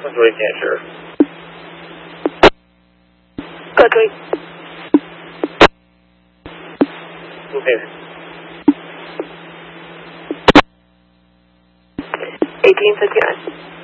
注意显示。 各注意。 OK。 1859。